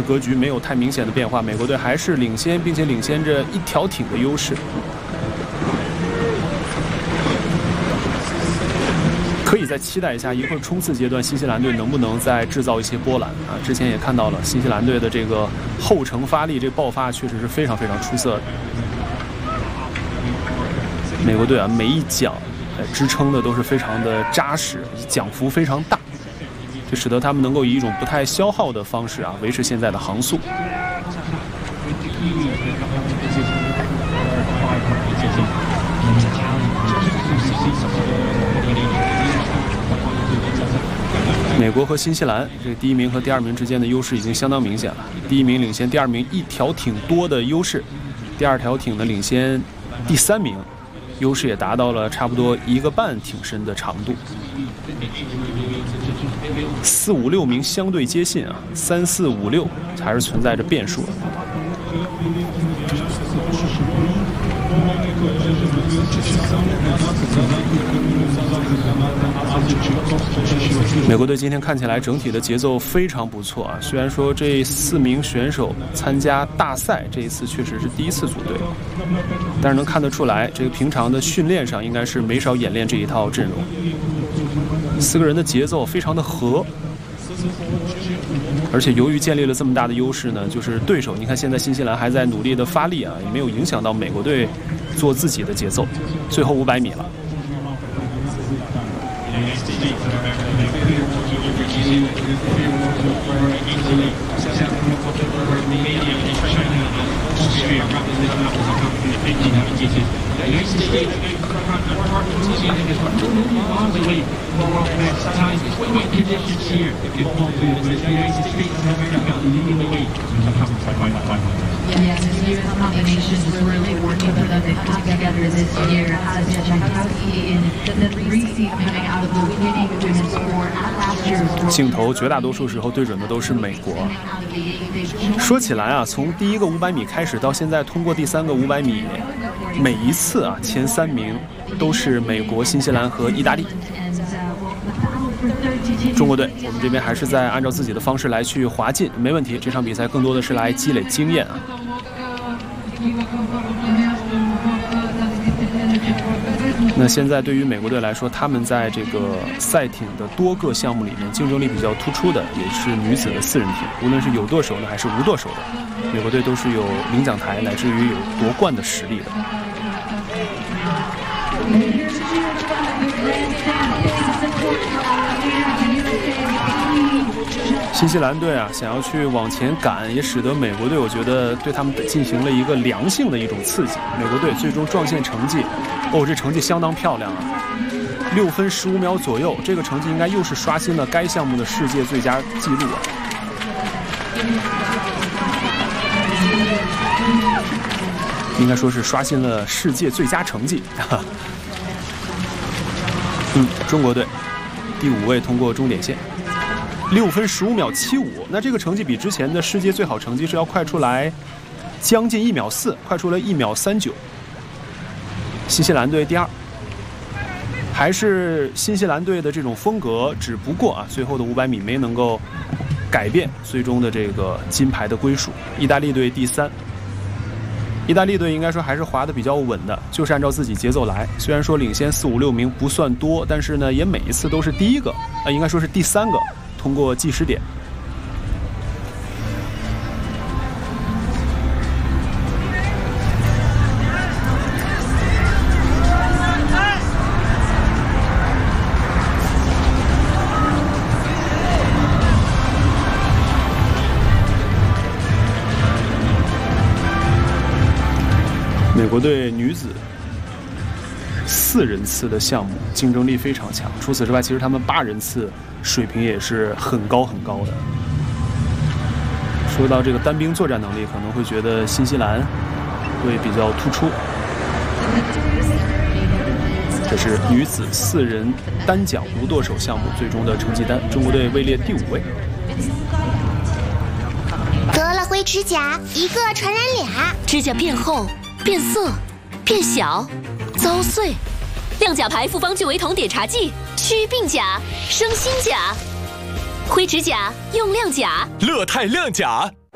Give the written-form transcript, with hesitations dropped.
格局没有太明显的变化，美国队还是领先，并且领先着1条艇的优势。可以再期待一下，一会儿冲刺阶段，新西兰队能不能再制造一些波澜啊？之前也看到了新西兰队的这个后程发力，这爆发确实是非常非常出色的。美国队啊，每一桨支撑的都是非常的扎实，桨幅非常大，这使得他们能够以一种不太消耗的方式啊，维持现在的航速。美国和新西兰这个第1名和第2名之间的优势已经相当明显了。第1名领先第2名1条艇多的优势，第2条艇呢领先第3名，优势也达到了差不多1个半艇身的长度。4、5、6名相对接近啊，3、4、5、6还是存在着变数的。美国队今天看起来整体的节奏非常不错啊，虽然说这4名选手参加大赛这一次确实是第1次组队，但是能看得出来，这个平常的训练上应该是没少演练这一套阵容。4个人的节奏非常的和，而且由于建立了这么大的优势呢，就是对手，你看现在新西兰还在努力的发力啊，也没有影响到美国队做自己的节奏。最后500米了。 Yes, this year's combinations were really working for them. They put together this year as Jankowski in the 3 seed coming out of the winning women's sport at last year's. 镜头绝大多数时候对准的都是美国。说起来啊，从第1个500米开始到现在，通过第3个500米，每一次啊前3名都是美国、新西兰和意大利。中国队，我们这边还是在按照自己的方式来去滑进，没问题。这场比赛更多的是来积累经验啊。那现在对于美国队来说，他们在这个赛艇的多个项目里面竞争力比较突出的，也是女子的4人艇，无论是有舵手的还是无舵手的，美国队都是有领奖台乃至于有夺冠的实力的。新西兰队啊，想要去往前赶，也使得美国队，我觉得对他们进行了一个良性的一种刺激。美国队最终撞线成绩，这成绩相当漂亮啊，6分15秒左右，这个成绩应该又是刷新了该项目的世界最佳纪录啊。应该说是刷新了世界最佳成绩。中国队第5位通过终点线。6分15秒75，那这个成绩比之前的世界最好成绩是要快出来将近1秒4，快出了1秒39。新西兰队第2，还是新西兰队的这种风格，只不过啊，最后的500米没能够改变最终的这个金牌的归属。意大利队第3，意大利队应该说还是滑得比较稳的，就是按照自己节奏来。虽然说领先4、5、6名不算多，但是呢，也每一次都是第1个，应该说是第3个。通过计时点，美国队女子4人次的项目竞争力非常强，除此之外，其实他们8人次水平也是很高很高的。说到这个单兵作战能力，可能会觉得新西兰会比较突出。这是女子4人单桨无舵手项目最终的成绩单，中国队位列第5位。 得了灰指甲，一个传染俩， 指甲变厚、变色、变小、遭碎。亮甲牌复方聚维酮碘茶剂，祛病甲，生新甲。灰指甲用亮甲， 乐泰亮甲。